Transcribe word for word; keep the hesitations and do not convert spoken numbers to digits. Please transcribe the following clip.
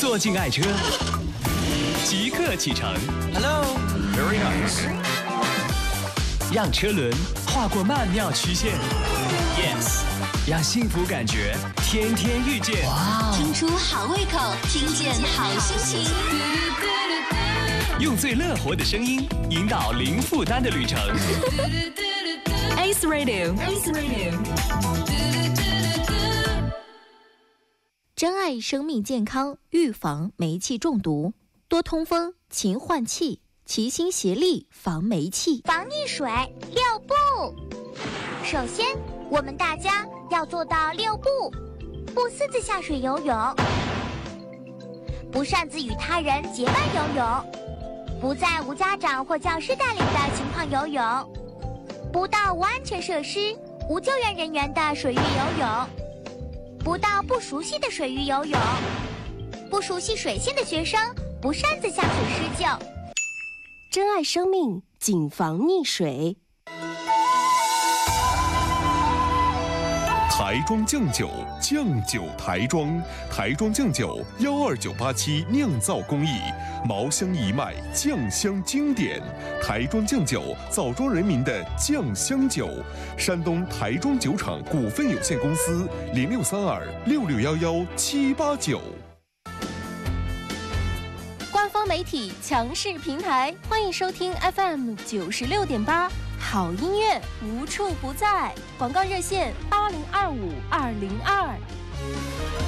坐进爱车，即刻启程。 Hello, very nice。 让车轮划过曼妙曲线 ，Yes， 让幸福感觉天天遇见。 哇，听出好胃口，听见好心情。 用最乐活的声音引导零负担的旅程。 Ace Radio，Ace Radio。 珍爱生命健康，预防煤气中毒，多通风，勤换气，齐心协力防煤气， 防溺水六不。首先，我们大家要做到六不：不私自下水游泳，不擅自与他人结伴游泳，不在无家长或教师带领的情况游泳，不到无安全设施、无救援人员的水域游泳，不到不熟悉的水域游泳，不熟悉水性的学生不擅自下水施救。 珍爱生命，谨防溺水。 台庄酱酒，酱酒台庄，台庄酱酒幺二九八七酿造工艺，茅香一脉，酱香经典。台庄酱酒，枣庄人民的酱香酒。山东台庄酒厂股份有限公司零六三二六六幺幺七八九。 官方媒体强势平台，欢迎收听 F M 九十六点八，好音乐无处不在。广告热线八零二五二零二。